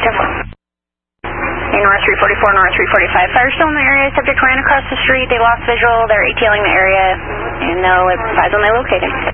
North 344, North 345. Fire still in the area. Subject ran across the street. They lost visual. They're ATLing the area. And they'll advise when they locate him.